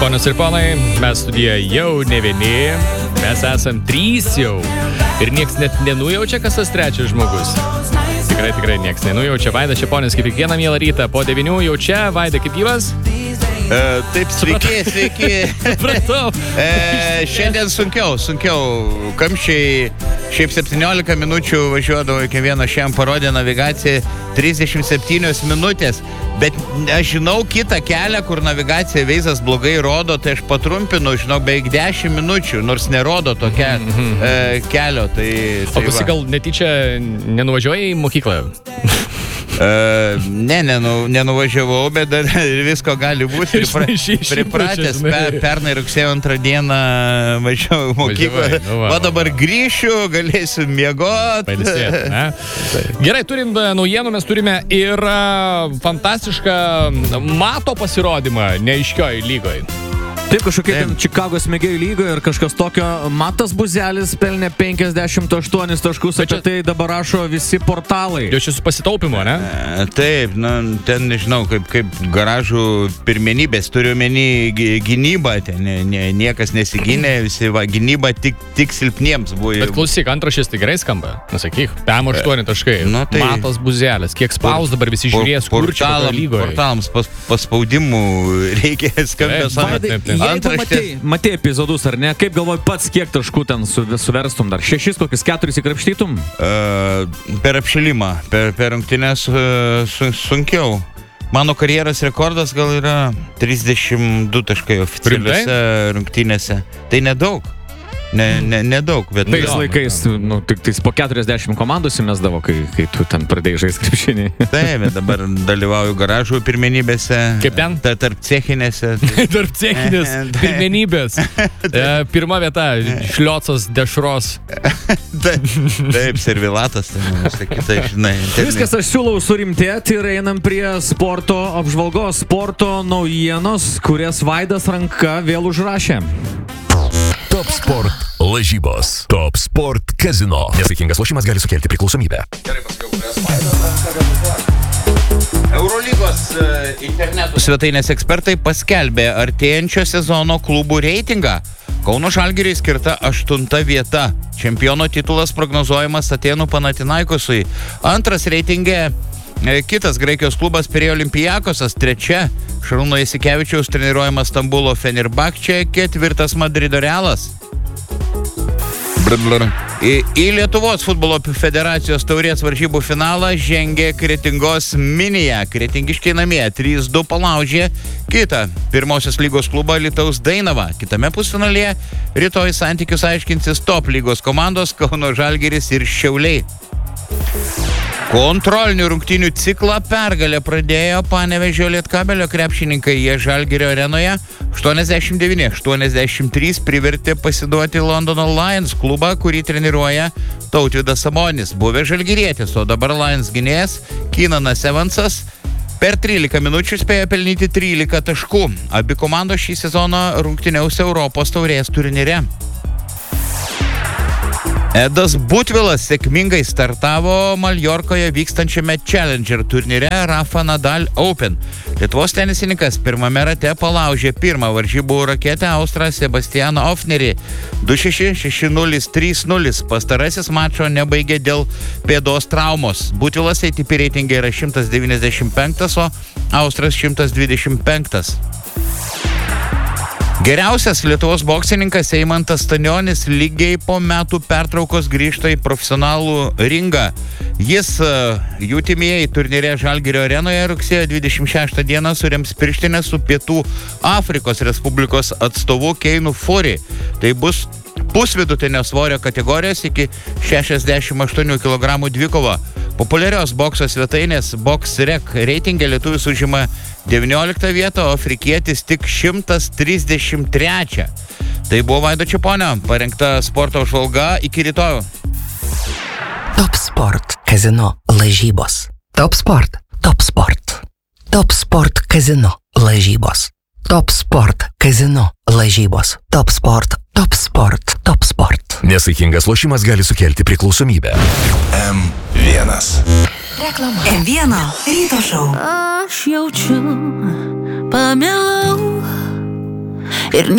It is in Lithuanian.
Ponios ir ponai, mes studijoje jau ne vieni, mes esam 3 jau. Ir nieks net nenujaučia, kas tas trečias žmogus. Tikrai nieks nenujaučia. Vaidas Čeponis kaip kiekvieną mielą rytą po 9 jau čia. Vaida, kaip gyvas? Taip, sveiki. Supratau. Šiandien sunkiau. Kamščiai, šiaip 17 minučių važiuodavo iki vieno, šiandien parodė navigacija 37 minutės. Bet aš žinau kitą kelią, kur navigacija Veizas blogai rodo, tai aš patrumpinu, žinau, beveik 10 minučių, nors nerodo to kelio. Tai o visi gal netyčia nenuvažiuoja į mokyklą? Nenuvažiavau, bet dar visko gali būti. Pripratęs, pernai rugsėjo 2 dieną važiavau į mokyklą. O dabar grįšiu, galėsiu miegoti. Pailsėti, ne? Gerai, turim naujienų, mes turime ir fantastišką mato pasirodymą neaiškioj lygoj. Taip, kažkokie Čikagos mėgėjų lygoje ir kažkas tokio. Matas Buzelis pelnė 58 taškus, apie tai dabar rašo visi portalai. Jau čia su pasitaupimo, ne? Taip, ten nežinau, kaip garažų pirmenybės, turiu omeny gynybą, ten niekas nesigynė, visi gynyba tik silpniems buvo. Bet klausyk, antrašės tai gerai skamba, nesakyk, PM8 taškai, tai Matas Buzelis, kiek spaus dabar visi žiūrės, kur čia lygoje. Portalams paspaudimų reikia skambės. Matei epizodus, ar ne? Kaip galvoji pats, kiek taškų ten suverstum dar? 6, kokius 4 įkrapštytum? Per apšilimą, per rungtynes sunkiau. Mano karjeros rekordas gal yra 32 taškai oficialiuose rungtynėse. Tai nedaug. Nedaug, bet... Tais laikais, tik po 40 komandų įmesdavo, kai tu ten pradėjai žaisti krepšinį. Taip, bet dabar dalyvauju garažų pirmenybėse. Kaip ten? Tarp cechinėse. Tarp cechinės pirmenybės. Pirma vieta, šliocas dešros. Taip, servilatas. Viskas, aš siūlau surimtėti ir einam prie sporto apžvalgos, sporto naujienos, kurias Vaidas ranka vėl užrašė. Top Sport lažybos. Top Sport Casino. Nesaikingas lošimas gali sukelti priklausomybę. Gerai, pasakiau, kurias Vaidas. Eurolygos internetų svetainės ekspertai paskelbė artėjančio sezono klubų reitingą. Kauno Žalgiriui skirta 8 vieta. Čempiono titulas prognozuojamas Atėnų Panathinaikosui. Antras reitinge kitas Graikijos klubas Pirėjo Olympiakosas, 3 Šarūno Jasikevičiaus treniruojamas Stambulo Fenerbahče, 4 Madrido Realas. Į Lietuvos futbolo federacijos taurės varžybų finalą žengė Kretingos Minija. Kretingiškiai namie 3-2 palaužė kitą pirmosios lygos klubą Alytaus Dainavą. Kitame pusfinalyje rytoj santykius aiškinsis top lygos komandos Kauno Žalgiris ir Šiauliai. Kontrolinių rungtynių ciklą pergalę pradėjo Panevėžio Lietkabelio krepšininkai. Jie Žalgirio arenoje 89-83 privertė pasiduoti Londono Lions klubą, kurį treniruoja Tautvydas Sabonis. Buvę žalgirietis, o dabar Lions gynėjas Keenanas Evansas per 13 minučių spėjo pelnyti 13 taškų. Abi komandos šį sezoną rungtyniaus Europos taurės turnyre. Edas Butvilas sėkmingai startavo Maljorkoje vykstančiame Challenger turnyre Rafa Nadal Open. Lietuvos tenisininkas pirmame rate palaužė pirmą varžybų raketę Austrą Sebastianą Ofnerį 2-6, 6-0, 3-0. Pastarasis mačo nebaigė dėl pėdos traumos. Butvilas ATP reitinge yra 195, o Austras 125. Geriausias Lietuvos boksininkas Eimantas Stanionis lygiai po metų pertraukos grįžta į profesionalų ringą. Jis UTMA turnyre Žalgirio arenoje rugsėjo 26 dieną surems pirštinę su Pietų Afrikos Respublikos atstovu Keinu Fury. Tai bus pusvidutinio svorio kategorijos iki 68 kg dvikova. Populiarios bokso svetainės BoxRec reitinge lietuvis užima 19 vietą, o afrikietis tik 133. Tai buvo Vaido Čeponio parengta sporto apžvalga. Iki rytojų. Top Sport Casino lažybos. Top Sport. Top Sport. Top Sport Casino lažybos. Top Sport Casino lažybos. Top Sport. Top Sport. Top Sport. Nesaikingas lošimas gali sukelti priklausomybę. M1. Reklama. M1 ryto šou. Aš jaučiu, pamilau, ir